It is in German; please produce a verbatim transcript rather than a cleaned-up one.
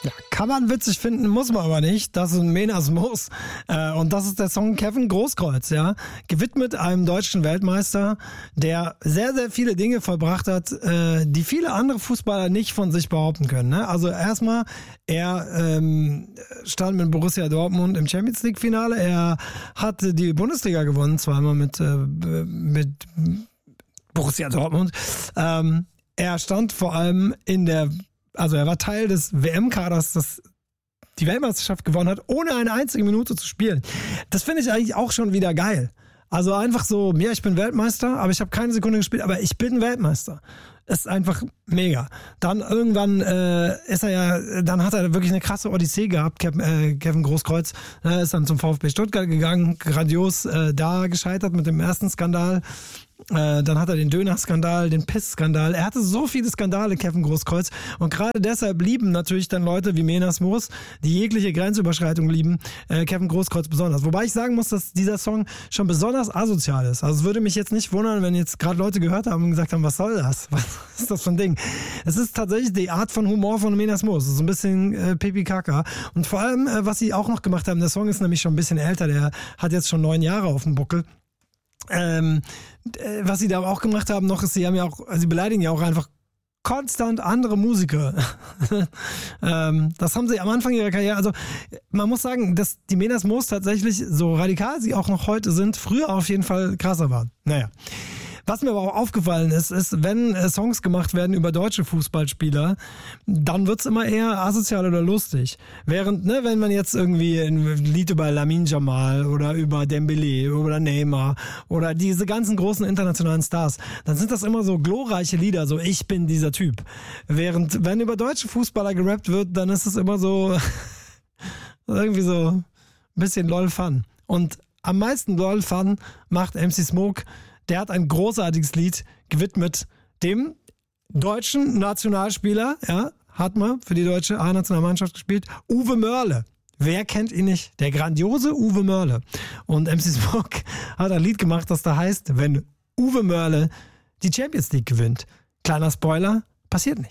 Ja, kann man witzig finden, muss man aber nicht. Das ist ein Menas Moos. Äh, und das ist der Song Kevin Großkreuz, ja. Gewidmet einem deutschen Weltmeister, der sehr, sehr viele Dinge vollbracht hat, äh, die viele andere Fußballer nicht von sich behaupten können. Ne? Also erstmal, er ähm, stand mit Borussia Dortmund im Champions League Finale. Er hat die Bundesliga gewonnen, zweimal mit, äh, mit Borussia Dortmund. Ähm, er stand vor allem in der Also er war Teil des W M-Kaders, das die Weltmeisterschaft gewonnen hat, ohne eine einzige Minute zu spielen. Das finde ich eigentlich auch schon wieder geil. Also einfach so, ja, ich bin Weltmeister, aber ich habe keine Sekunde gespielt, aber ich bin Weltmeister. Ist einfach mega. Dann irgendwann äh, ist er ja, dann hat er wirklich eine krasse Odyssee gehabt, Kev, äh, Kevin Großkreuz. Äh, ist dann zum VfB Stuttgart gegangen, grandios äh, da gescheitert mit dem ersten Skandal. Äh, dann hat er den Döner-Skandal, den Piss-Skandal. Er hatte so viele Skandale, Kevin Großkreuz. Und gerade deshalb lieben natürlich dann Leute wie Menas Moos, die jegliche Grenzüberschreitung lieben, äh, Kevin Großkreuz besonders. Wobei ich sagen muss, dass dieser Song schon besonders asozial ist. Also es würde mich jetzt nicht wundern, wenn jetzt gerade Leute gehört haben und gesagt haben, was soll das? Was ist das für ein Ding? Es ist tatsächlich die Art von Humor von Menas Moos. So ein bisschen äh, Pipi-Kaka. Und vor allem, äh, was sie auch noch gemacht haben, der Song ist nämlich schon ein bisschen älter, der hat jetzt schon neun Jahre auf dem Buckel. Ähm, was sie da auch gemacht haben noch ist, sie haben ja auch, sie beleidigen ja auch einfach konstant andere Musiker. ähm, das haben sie am Anfang ihrer Karriere, also man muss sagen, dass die Menas Moos tatsächlich, so radikal sie auch noch heute sind, früher auf jeden Fall krasser waren. Naja. Was mir aber auch aufgefallen ist, ist, wenn äh, Songs gemacht werden über deutsche Fußballspieler, dann wird's immer eher asozial oder lustig. Während, ne, wenn man jetzt irgendwie ein Lied über Lamine Yamal oder über Dembélé oder Neymar oder diese ganzen großen internationalen Stars, dann sind das immer so glorreiche Lieder, so ich bin dieser Typ. Während, wenn über deutsche Fußballer gerappt wird, dann ist es immer so irgendwie so ein bisschen LOL-Fun. Und am meisten LOL-Fun macht M C Smoke. Der hat ein großartiges Lied gewidmet dem deutschen Nationalspieler, ja, hat mal für die deutsche A-Nationalmannschaft gespielt, Uwe Mörle. Wer kennt ihn nicht? Der grandiose Uwe Mörle. Und M C Smoke hat ein Lied gemacht, das da heißt, wenn Uwe Mörle die Champions League gewinnt. Kleiner Spoiler, passiert nicht.